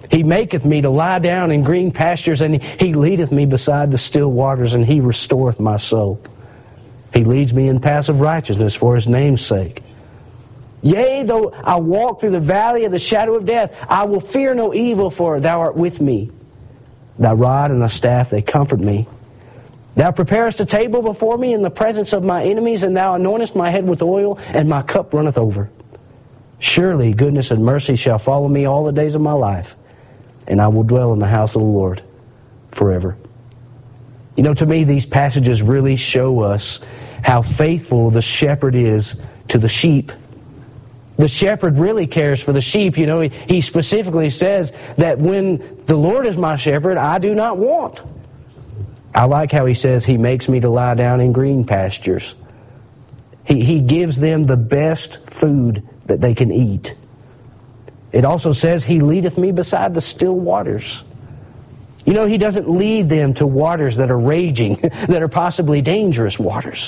He maketh me to lie down in green pastures, and He leadeth me beside the still waters, and He restoreth my soul. He leads me in paths of righteousness for His name's sake. Yea, though I walk through the valley of the shadow of death, I will fear no evil, for Thou art with me. Thy rod and thy staff, they comfort me. Thou preparest a table before me in the presence of my enemies, and Thou anointest my head with oil, and my cup runneth over. Surely goodness and mercy shall follow me all the days of my life, and I will dwell in the house of the Lord forever. You know, to me, these passages really show us how faithful the shepherd is to the sheep. The shepherd really cares for the sheep. You know, he specifically says that when the Lord is my shepherd, I do not want. I like how he says He makes me to lie down in green pastures. He gives them the best food that they can eat. It also says He leadeth me beside the still waters. You know, He doesn't lead them to waters that are raging, that are possibly dangerous waters.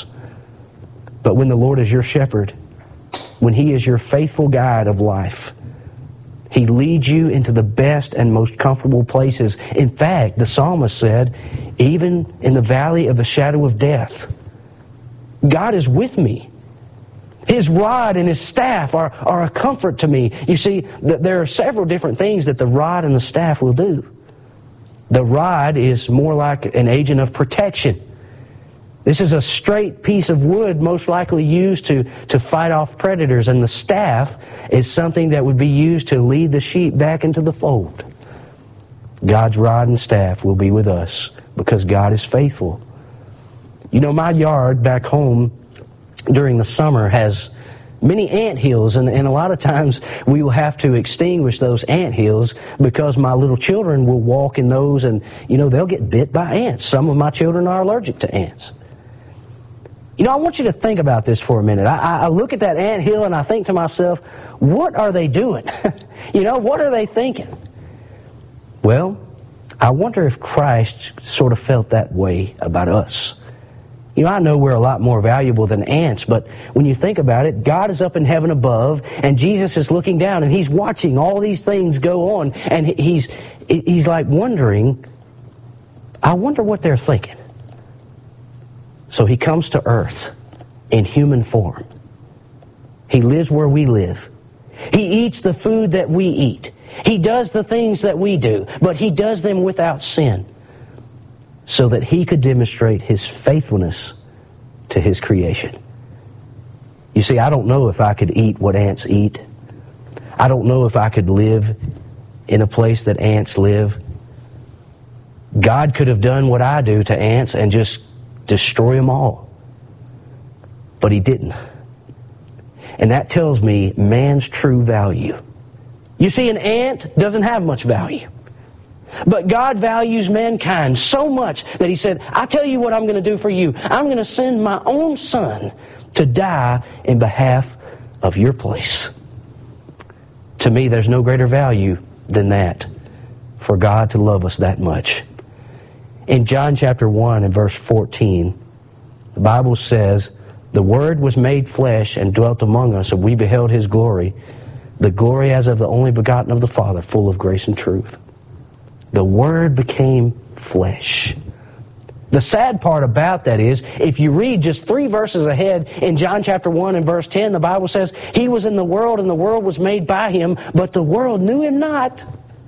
But when the Lord is your shepherd, when He is your faithful guide of life, He leads you into the best and most comfortable places. In fact, the psalmist said, even in the valley of the shadow of death, God is with me. His rod and His staff are a comfort to me. You see, there are several different things that the rod and the staff will do. The rod is more like an agent of protection. This is a straight piece of wood most likely used to fight off predators, and the staff is something that would be used to lead the sheep back into the fold. God's rod and staff will be with us because God is faithful. You know, my yard back home during the summer has many anthills, and a lot of times we will have to extinguish those anthills because my little children will walk in those, and you know, they'll get bit by ants. Some of my children are allergic to ants. You know, I want you to think about this for a minute. I look at that anthill and I think to myself, what are they doing? You know, what are they thinking? Well, I wonder if Christ sort of felt that way about us. You know, I know we're a lot more valuable than ants, but when you think about it, God is up in heaven above, and Jesus is looking down, and He's watching all these things go on, and He's like wondering, I wonder what they're thinking. So He comes to earth in human form. He lives where we live. He eats the food that we eat. He does the things that we do, but He does them without sin, so that He could demonstrate His faithfulness to His creation. You see, I don't know if I could eat what ants eat. I don't know if I could live in a place that ants live. God could have done what I do to ants and just destroy them all. But He didn't. And that tells me man's true value. You see, an ant doesn't have much value. But God values mankind so much that He said, I tell you what I'm going to do for you. I'm going to send my own Son to die in behalf of your place. To me, there's no greater value than that, for God to love us that much. In John chapter 1 and verse 14, the Bible says, the Word was made flesh and dwelt among us, and we beheld His glory, the glory as of the only begotten of the Father, full of grace and truth. The Word became flesh. The sad part about that is, if you read just 3 verses ahead in John chapter 1 and verse 10, the Bible says, He was in the world and the world was made by Him, but the world knew Him not.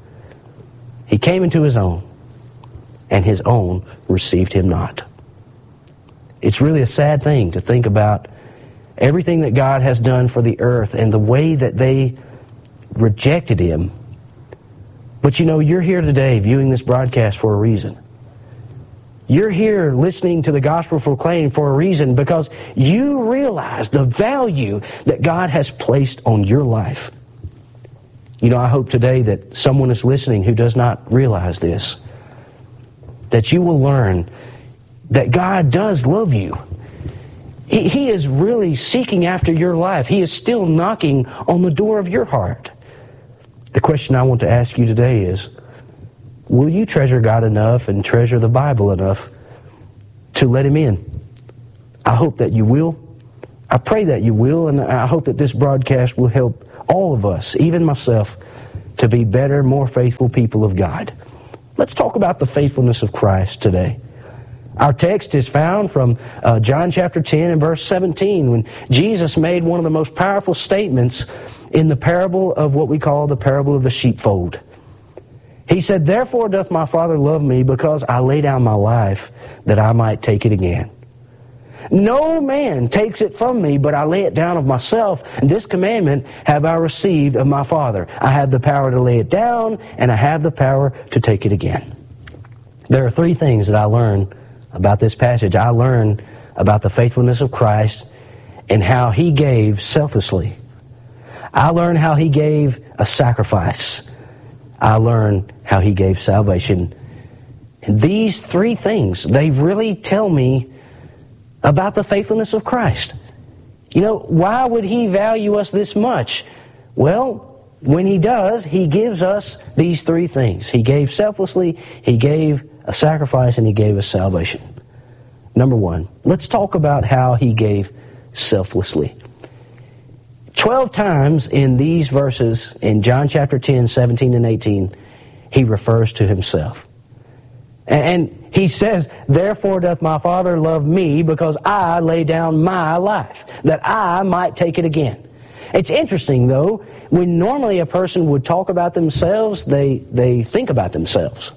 He came into His own, and His own received Him not. It's really a sad thing to think about everything that God has done for the earth and the way that they rejected Him. But you know, you're here today viewing this broadcast for a reason. You're here listening to the gospel proclaimed for a reason, because you realize the value that God has placed on your life. You know, I hope today that someone is listening who does not realize this, that you will learn that God does love you. He is really seeking after your life. He is still knocking on the door of your heart. The question I want to ask you today is, will you treasure God enough and treasure the Bible enough to let Him in? I hope that you will. I pray that you will, and I hope that this broadcast will help all of us, even myself, to be better, more faithful people of God. Let's talk about the faithfulness of Christ today. Our text is found from John chapter 10 and verse 17, when Jesus made one of the most powerful statements in the parable of what we call the parable of the sheepfold. He said, "Therefore doth my Father love me, because I lay down my life, that I might take it again. No man takes it from me, but I lay it down of myself. And this commandment have I received of my Father. I have the power to lay it down, and I have the power to take it again." There are three things that I learned about this passage. I learned about the faithfulness of Christ and how He gave selflessly. I learned how He gave a sacrifice. I learned how He gave salvation. And these three things, they really tell me about the faithfulness of Christ. You know, why would He value us this much? Well, when He does, He gives us these three things. He gave selflessly, He gave a sacrifice, and He gave us salvation. Number one, let's talk about how He gave selflessly. 12 times in these verses, in John chapter 10, 17 and 18, He refers to Himself. And He says, "Therefore doth my Father love me, because I lay down my life, that I might take it again." It's interesting, though, when normally a person would talk about themselves, they think about themselves.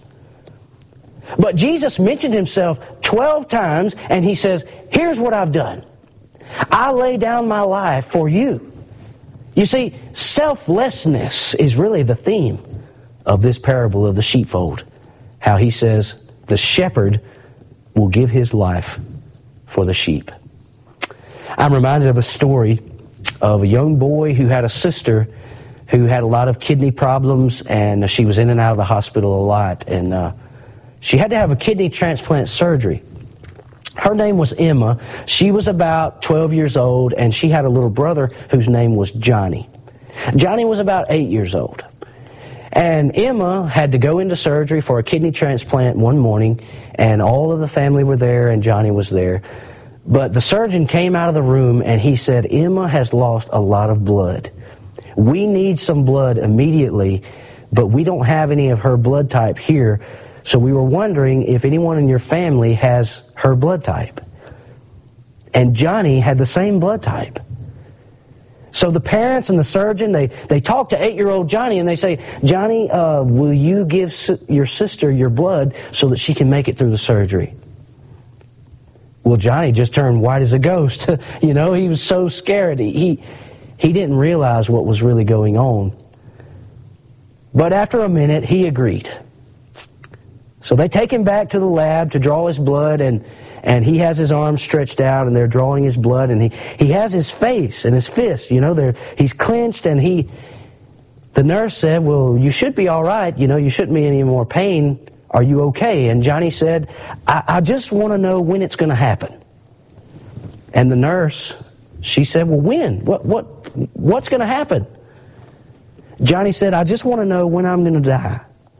But Jesus mentioned Himself 12 times, and He says, "Here's what I've done. I lay down my life for you." You see, selflessness is really the theme of this parable of the sheepfold. How He says the shepherd will give his life for the sheep. I'm reminded of a story of a young boy who had a sister who had a lot of kidney problems, and she was in and out of the hospital a lot, and she had to have a kidney transplant surgery. Her name was Emma. She was about 12 years old, and she had a little brother whose name was Johnny. Johnny was about 8 years old. And Emma had to go into surgery for a kidney transplant one morning, and all of the family were there, and Johnny was there. But the surgeon came out of the room, and he said, "Emma has lost a lot of blood. We need some blood immediately, but we don't have any of her blood type here. So we were wondering if anyone in your family has her blood type." And Johnny had the same blood type. So the parents and the surgeon, they talk to 8-year-old Johnny, and they say, "Johnny, will you give your sister your blood so that she can make it through the surgery?" Well, Johnny just turned white as a ghost. You know, he was so scared. He didn't realize what was really going on. But after a minute, he agreed. So they take him back to the lab to draw his blood, and he has his arms stretched out, and they're drawing his blood, and he has his face and his fists, you know, he's clenched, and the nurse said, "Well, you should be all right, you know, you shouldn't be in any more pain. Are you okay?" And Johnny said, I just want to know when it's going to happen." And the nurse, she said, "Well, when? What's going to happen?" Johnny said, "I just want to know when I'm going to die."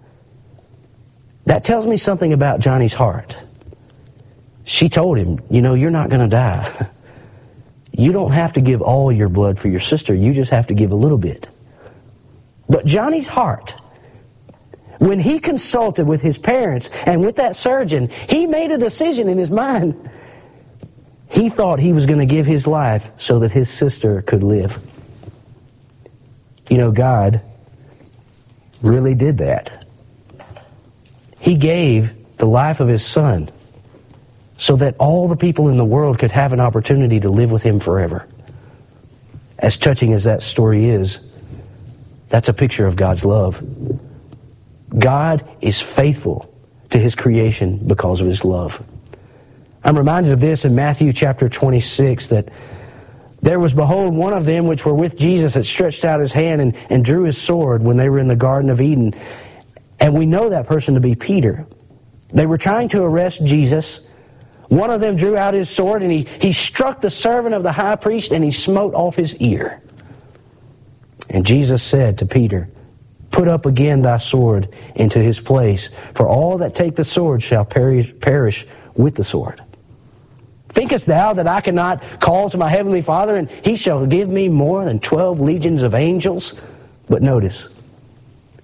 That tells me something about Johnny's heart. She told him, "You know, you're not going to die. You don't have to give all your blood for your sister. You just have to give a little bit." But Johnny's heart, when he consulted with his parents and with that surgeon, he made a decision in his mind. He thought he was going to give his life so that his sister could live. You know, God really did that. He gave the life of His Son so that all the people in the world could have an opportunity to live with Him forever. As touching as that story is, that's a picture of God's love. God is faithful to His creation because of His love. I'm reminded of this in Matthew chapter 26, that there was, behold, one of them which were with Jesus that stretched out his hand and drew his sword when they were in the Garden of Eden. And we know that person to be Peter. They were trying to arrest Jesus. One of them drew out his sword, and he struck the servant of the high priest, and he smote off his ear. And Jesus said to Peter, "Put up again thy sword into his place, for all that take the sword shall perish with the sword. Thinkest thou that I cannot call to my heavenly Father, and He shall give me more than 12 legions of angels?" But notice,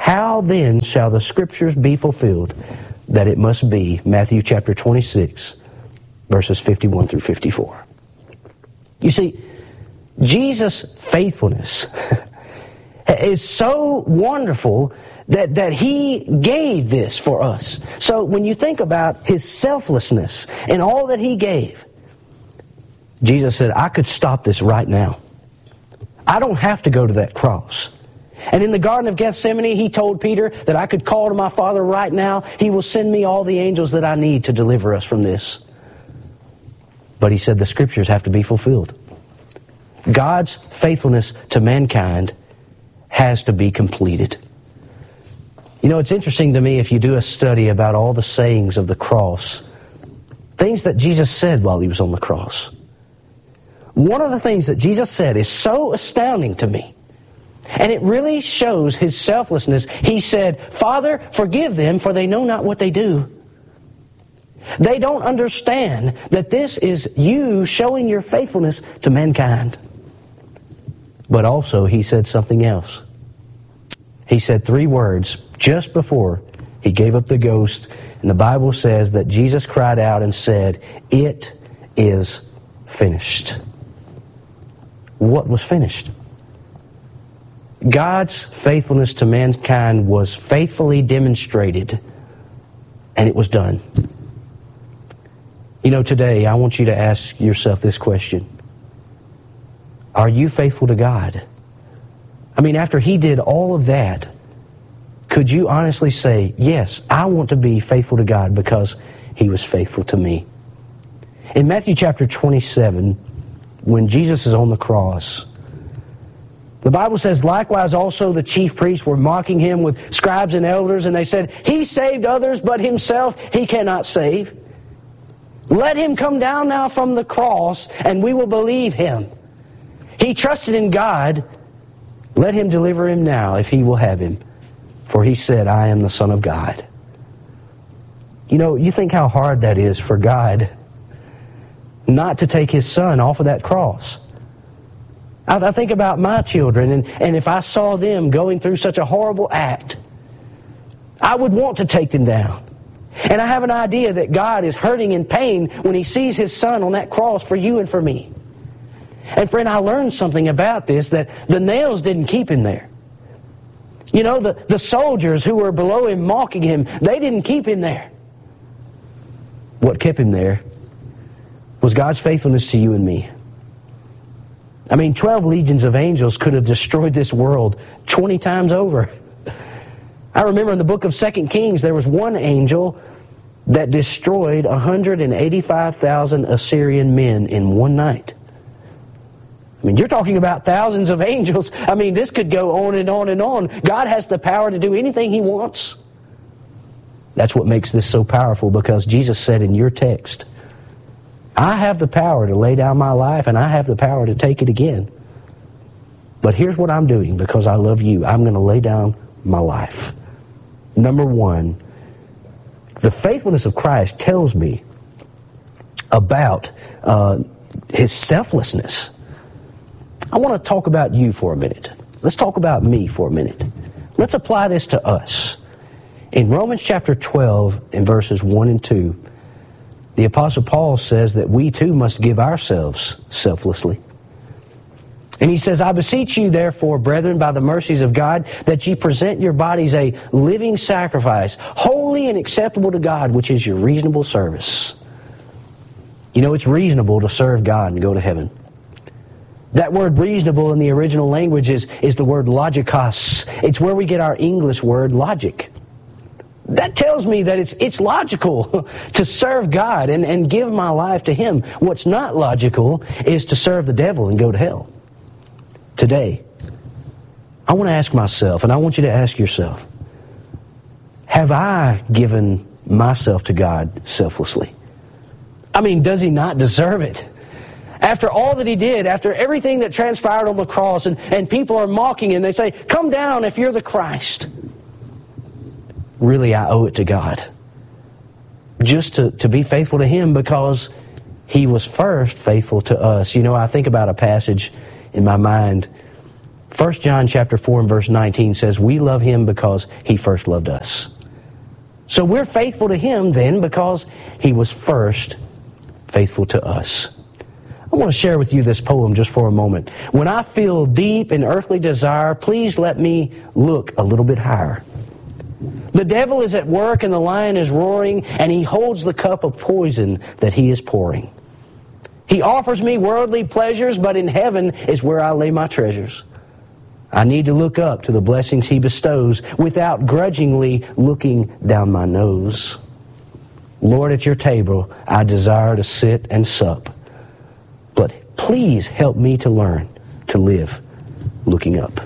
How then shall the Scriptures be fulfilled that it must be? Matthew chapter 26, verses 51 through 54. You see, Jesus' faithfulness is so wonderful that He gave this for us. So when you think about His selflessness and all that He gave, Jesus said, I could stop this right now. I don't have to go to that cross. And in the Garden of Gethsemane, He told Peter that I could call to my Father right now. He will send me all the angels that I need to deliver us from this. But He said the Scriptures have to be fulfilled. God's faithfulness to mankind has to be completed. You know, it's interesting to me if you do a study about all the sayings of the cross, things that Jesus said while He was on the cross. One of the things that Jesus said is so astounding to me. And it really shows His selflessness. He said, Father, forgive them, for they know not what they do. They don't understand that this is you showing your faithfulness to mankind. But also, He said something else. He said 3 words just before He gave up the ghost. And the Bible says that Jesus cried out and said, it is finished. What was finished? God's faithfulness to mankind was faithfully demonstrated, and it was done. You know, today I want you to ask yourself this question. Are you faithful to God? I mean, after He did all of that, could you honestly say, yes, I want to be faithful to God because He was faithful to me? In Matthew chapter 27, when Jesus is on the cross, the Bible says, likewise also the chief priests were mocking Him with scribes and elders, and they said, He saved others, but Himself He cannot save. Let Him come down now from the cross, and we will believe Him. He trusted in God. Let Him deliver Him now, if He will have Him. For He said, I am the Son of God. You know, you think how hard that is for God not to take His Son off of that cross. I think about my children, and if I saw them going through such a horrible act, I would want to take them down. And I have an idea that God is hurting in pain when He sees His Son on that cross for you and for me. And friend, I learned something about this, that the nails didn't keep Him there. You know, the soldiers who were below Him mocking Him, they didn't keep Him there. What kept Him there was God's faithfulness to you and me. I mean, 12 legions of angels could have destroyed this world 20 times over. I remember in the book of 2 Kings, there was one angel that destroyed 185,000 Assyrian men in one night. I mean, you're talking about thousands of angels. I mean, this could go on and on and on. God has the power to do anything He wants. That's what makes this so powerful, because Jesus said in your text, I have the power to lay down my life, and I have the power to take it again. But here's what I'm doing because I love you. I'm going to lay down my life. Number one, the faithfulness of Christ tells me about His selflessness. I want to talk about you for a minute. Let's talk about me for a minute. Let's apply this to us. In Romans chapter 12, in verses 1 and 2, the Apostle Paul says that we too must give ourselves selflessly. And he says, I beseech you therefore, brethren, by the mercies of God, that ye present your bodies a living sacrifice, holy and acceptable to God, which is your reasonable service. You know, it's reasonable to serve God and go to heaven. That word reasonable in the original language is the word logikos. It's where we get our English word logic. That tells me that it's logical to serve God and give my life to Him. What's not logical is to serve the devil and go to hell. Today, I want to ask myself, and I want you to ask yourself, have I given myself to God selflessly? I mean, does He not deserve it? After all that He did, after everything that transpired on the cross, and people are mocking Him, they say, come down if you're the Christ. Really, I owe it to God just to be faithful to Him, because He was first faithful to us. You know, I think about a passage in my mind 1 John chapter 4 and verse 19 says, we love him because he first loved us. So we're faithful to him then because he was first faithful to us. I want to share with you this poem just for a moment. When I feel deep in earthly desire, please let me look a little bit higher. The devil is at work and the lion is roaring, and he holds the cup of poison that he is pouring. He offers me worldly pleasures, but in heaven is where I lay my treasures. I need to look up to the blessings he bestows without grudgingly looking down my nose. Lord, at your table I desire to sit and sup, but please help me to learn to live looking up.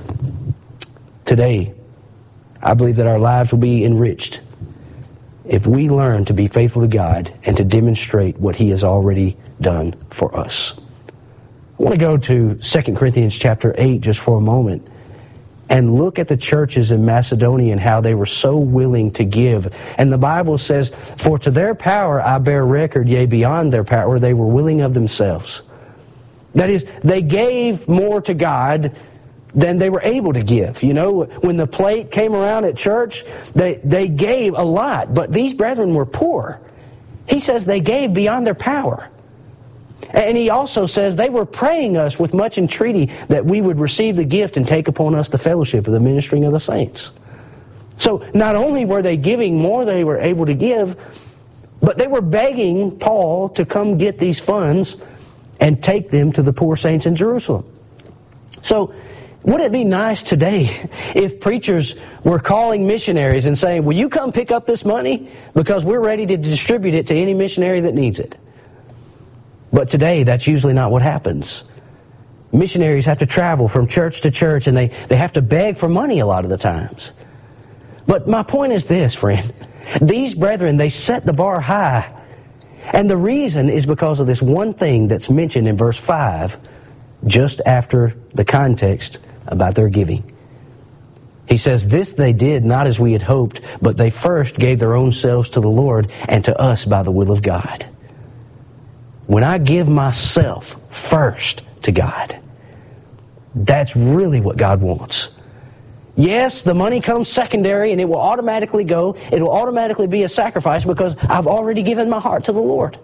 Today, I believe that our lives will be enriched if we learn to be faithful to God and to demonstrate what he has already done for us. I want to go to 2 Corinthians chapter 8 just for a moment and look at the churches in Macedonia and how they were so willing to give. And the Bible says, for to their power I bear record, yea, beyond their power, they were willing of themselves. That is, they gave more to God than they were able to give. You know, when the plate came around at church, they gave a lot, but these brethren were poor. He says they gave beyond their power. And he also says they were praying us with much entreaty that we would receive the gift and take upon us the fellowship of the ministering of the saints. So not only were they giving more than they were able to give, but they were begging Paul to come get these funds and take them to the poor saints in Jerusalem. So wouldn't it be nice today if preachers were calling missionaries and saying, will you come pick up this money? Because we're ready to distribute it to any missionary that needs it. But today, that's usually not what happens. Missionaries have to travel from church to church, and they have to beg for money a lot of the times. But my point is this, friend. These brethren, they set the bar high. And the reason is because of this one thing that's mentioned in verse 5, just after the context about their giving. He says, this they did not as we had hoped, but they first gave their own selves to the Lord and to us by the will of God. When I give myself first to God, that's really what God wants. Yes, the money comes secondary and it will automatically go. It will automatically be a sacrifice because I've already given my heart to the Lord.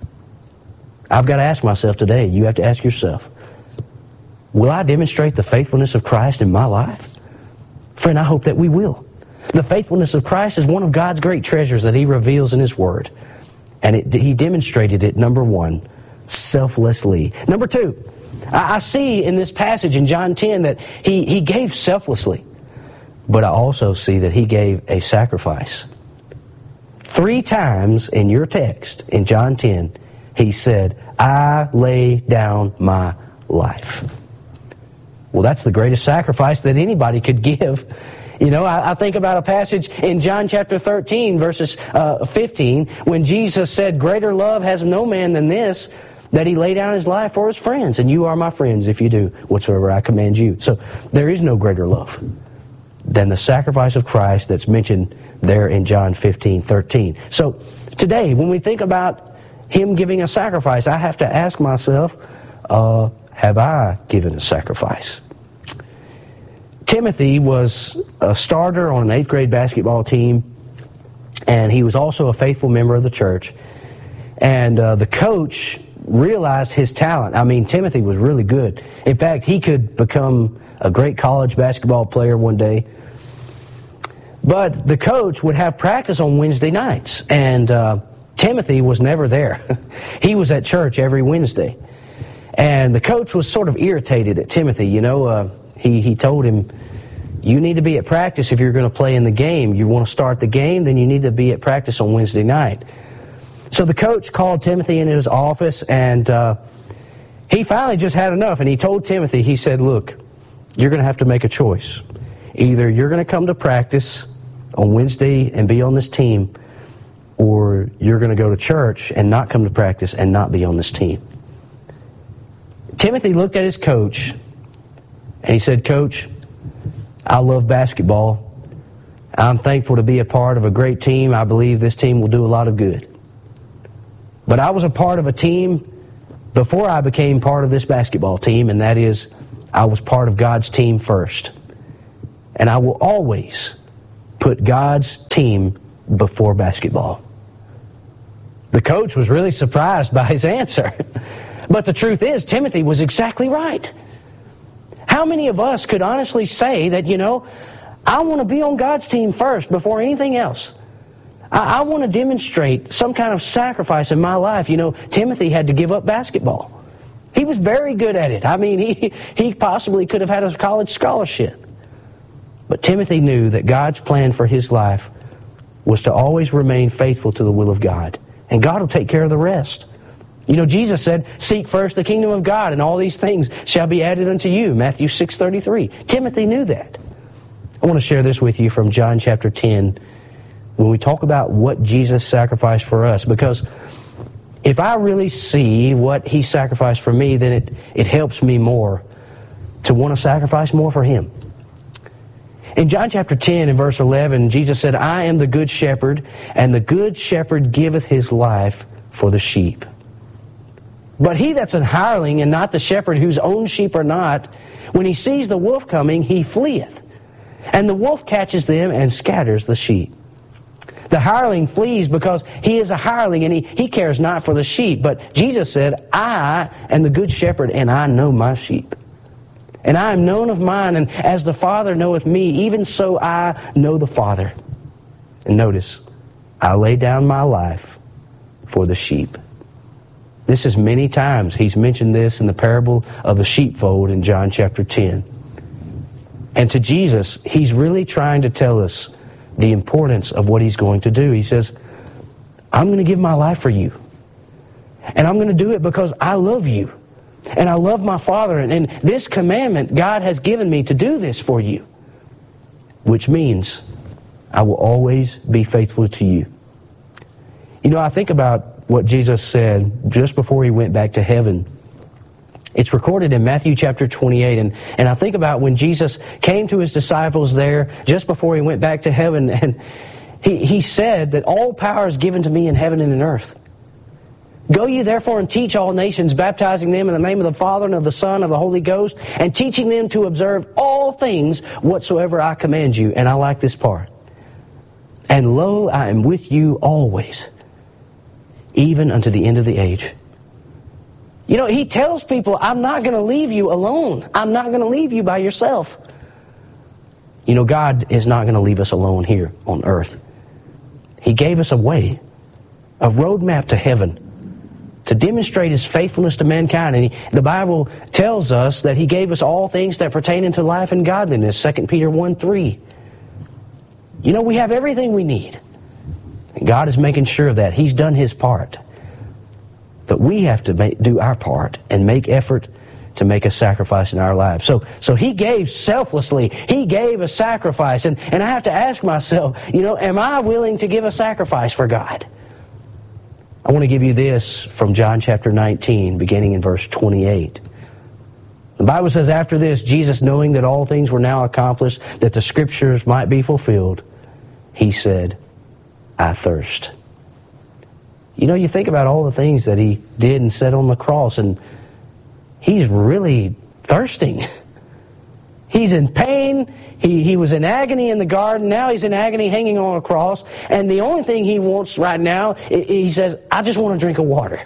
I've got to ask myself today, you have to ask yourself, will I demonstrate the faithfulness of Christ in my life? Friend, I hope that we will. The faithfulness of Christ is one of God's great treasures that he reveals in his word. And he demonstrated it, number one, selflessly. Number two, I see in this passage in John 10 that he gave selflessly. But I also see that he gave a sacrifice. 3 times in your text, in John 10, he said, I lay down my life. Well, that's the greatest sacrifice that anybody could give. You know, I think about a passage in John chapter 13, verses 15, when Jesus said, greater love has no man than this, that he lay down his life for his friends. And you are my friends if you do whatsoever I command you. So there is no greater love than the sacrifice of Christ that's mentioned there in John 15:13. So today, when we think about him giving a sacrifice, I have to ask myself, have I given a sacrifice? Timothy was a starter on an 8th grade basketball team, and he was also a faithful member of the church. And the coach realized his talent. I mean, Timothy was really good. In fact, he could become a great college basketball player one day. But the coach would have practice on Wednesday nights, and Timothy was never there. He was at church every Wednesday. And the coach was sort of irritated at Timothy. You know, he told him, you need to be at practice if you're going to play in the game. You want to start the game, then you need to be at practice on Wednesday night. So the coach called Timothy in his office, and he finally just had enough. And he told Timothy, he said, look, you're going to have to make a choice. Either you're going to come to practice on Wednesday and be on this team, or you're going to go to church and not come to practice and not be on this team. Timothy looked at his coach, and he said, Coach, I love basketball. I'm thankful to be a part of a great team. I believe this team will do a lot of good. But I was a part of a team before I became part of this basketball team, and that is, I was part of God's team first. And I will always put God's team before basketball. The coach was really surprised by his answer. But the truth is, Timothy was exactly right. How many of us could honestly say that, I want to be on God's team first before anything else? I want to demonstrate some kind of sacrifice in my life. Timothy had to give up basketball. He was very good at it. I mean, he possibly could have had a college scholarship. But Timothy knew that God's plan for his life was to always remain faithful to the will of God. And God will take care of the rest. Jesus said, seek first the kingdom of God, and all these things shall be added unto you. Matthew 6:33. Timothy knew that. I want to share this with you from John chapter 10 when we talk about what Jesus sacrificed for us. Because if I really see what He sacrificed for me, then it helps me more to want to sacrifice more for Him. In John chapter 10 and verse 11, Jesus said, I am the good shepherd, and the good shepherd giveth his life for the sheep. But he that's an hireling and not the shepherd, whose own sheep are not, when he sees the wolf coming, he fleeth. And the wolf catches them and scatters the sheep. The hireling flees because he is a hireling and he cares not for the sheep. But Jesus said, I am the good shepherd, and I know my sheep. And I am known of mine, and as the Father knoweth me, even so I know the Father. And notice, I lay down my life for the sheep. This is many times He's mentioned this in the parable of the sheepfold in John chapter 10. And to Jesus, He's really trying to tell us the importance of what He's going to do. He says, I'm going to give my life for you. And I'm going to do it because I love you. And I love my Father. And this commandment, God has given me to do this for you. Which means I will always be faithful to you. I think about what Jesus said just before He went back to heaven. It's recorded in Matthew chapter 28. And I think about when Jesus came to His disciples there just before He went back to heaven. And He said that all power is given to me in heaven and in earth. Go ye therefore and teach all nations, baptizing them in the name of the Father and of the Son and of the Holy Ghost, and teaching them to observe all things whatsoever I command you. And I like this part. And lo, I am with you always, even unto the end of the age. He tells people, I'm not going to leave you alone. I'm not going to leave you by yourself. God is not going to leave us alone here on earth. He gave us a way, a roadmap to heaven, to demonstrate His faithfulness to mankind. And the Bible tells us that He gave us all things that pertain unto life and godliness, 2 Peter 1:3. We have everything we need. And God is making sure of that. He's done His part. But we have to do our part and make effort to make a sacrifice in our lives. So He gave selflessly. He gave a sacrifice. And I have to ask myself, am I willing to give a sacrifice for God? I want to give you this from John chapter 19, beginning in verse 28. The Bible says, after this, Jesus, knowing that all things were now accomplished, that the Scriptures might be fulfilled, He said, I thirst. You think about all the things that He did and said on the cross, and He's really thirsting. He's in pain. He was in agony in the garden. Now He's in agony hanging on a cross. And the only thing He wants right now, He says, I just want a drink of water.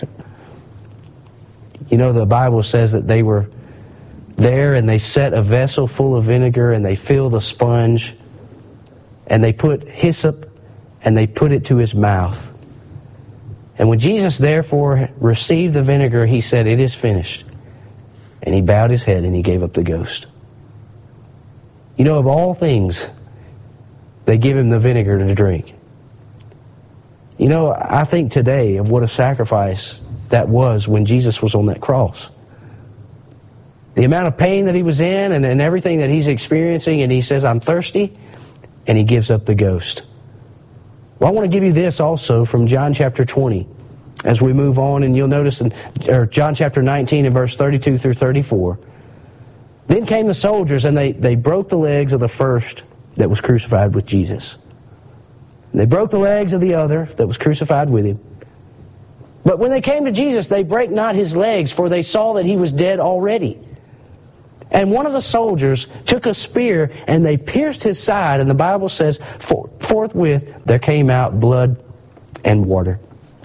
The Bible says that they were there and they set a vessel full of vinegar and they filled a sponge and they put hyssop and they put it to His mouth. And when Jesus therefore received the vinegar, He said, it is finished. And He bowed His head and He gave up the ghost. Of all things, they give Him the vinegar to drink. I think today of what a sacrifice that was when Jesus was on that cross. The amount of pain that He was in and everything that He's experiencing, and He says, I'm thirsty, and He gives up the ghost. Well, I want to give you this also from John chapter 20 as we move on, and you'll notice in John chapter 19 and verse 32 through 34. Then came the soldiers, and they broke the legs of the first that was crucified with Jesus. And they broke the legs of the other that was crucified with Him. But when they came to Jesus, they brake not His legs, for they saw that He was dead already. And one of the soldiers took a spear and they pierced his side, and the Bible says, forthwith there came out blood and water.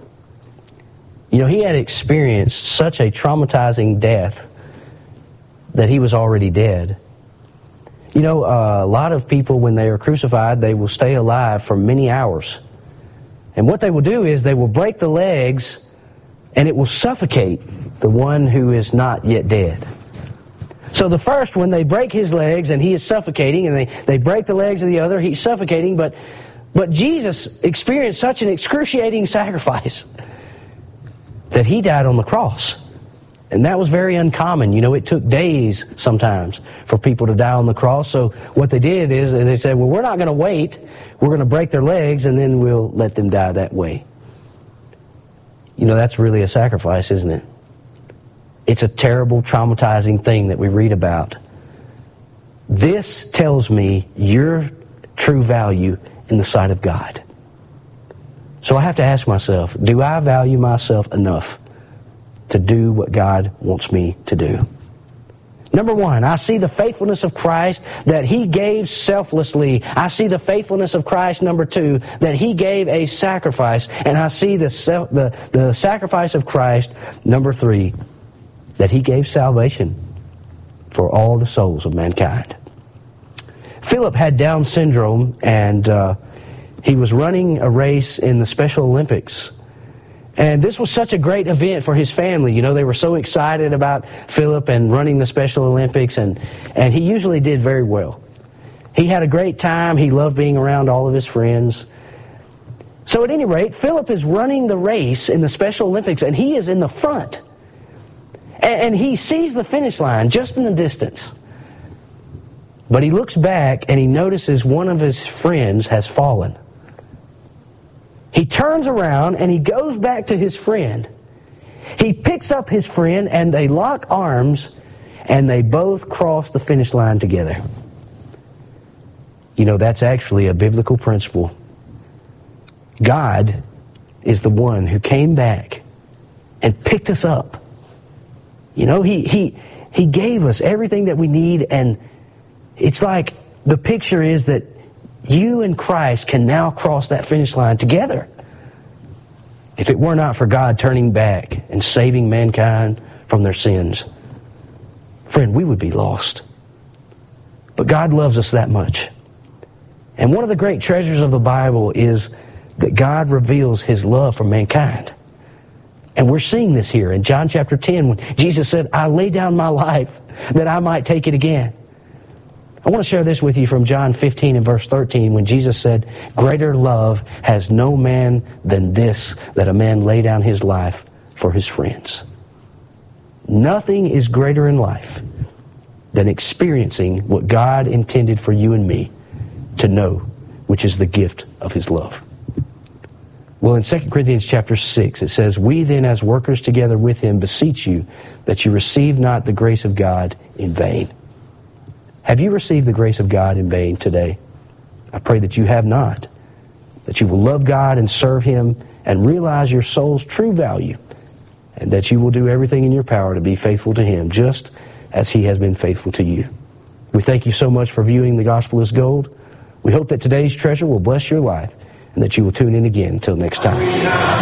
You know, he had experienced such a traumatizing death that he was already dead. You know, a lot of people, when they are crucified, they will stay alive for many hours. And what they will do is they will break the legs, and it will suffocate the one who is not yet dead. So the first, when they break his legs and he is suffocating, and they break the legs of the other, he's suffocating, but Jesus experienced such an excruciating sacrifice that he died on the cross. And that was very uncommon. You know, it took days sometimes for people to die on the cross. So what they did is they said, well, we're not going to wait. We're going to break their legs and then we'll let them die that way. You know, that's really a sacrifice, isn't it? It's a terrible, traumatizing thing that we read about. This tells me your true value in the sight of God. So I have to ask myself, do I value myself enough to do what God wants me to do? Number one, I see the faithfulness of Christ, that He gave selflessly. I see the faithfulness of Christ, number two, that He gave a sacrifice. And I see the sacrifice of Christ, number three, that He gave salvation for all the souls of mankind. Philip had Down syndrome, and he was running a race in the Special Olympics. And this was such a great event for his family. You know, they were so excited about Philip and running the Special Olympics, and he usually did very well. He had a great time. He loved being around all of his friends. So at any rate, Philip is running the race in the Special Olympics, and he is in the front. And he sees the finish line just in the distance. But he looks back and he notices one of his friends has fallen. He turns around and he goes back to his friend. He picks up his friend and they lock arms and they both cross the finish line together. You know, that's actually a biblical principle. God is the one who came back and picked us up. You know, He gave us everything that we need, and it's like the picture is that you and Christ can now cross that finish line together. If it were not for God turning back and saving mankind from their sins, friend, we would be lost. But God loves us that much. And one of the great treasures of the Bible is that God reveals His love for mankind. And we're seeing this here in John chapter 10 when Jesus said, I lay down my life that I might take it again. I want to share this with you from John 15 and verse 13 when Jesus said, greater love has no man than this, that a man lay down his life for his friends. Nothing is greater in life than experiencing what God intended for you and me to know, which is the gift of His love. Well, in 2 Corinthians chapter 6, it says, we then as workers together with Him beseech you that you receive not the grace of God in vain. Have you received the grace of God in vain today? I pray that you have not, that you will love God and serve Him and realize your soul's true value, and that you will do everything in your power to be faithful to Him, just as He has been faithful to you. We thank you so much for viewing The Gospel is Gold. We hope that today's treasure will bless your life, and that you will tune in again until next time.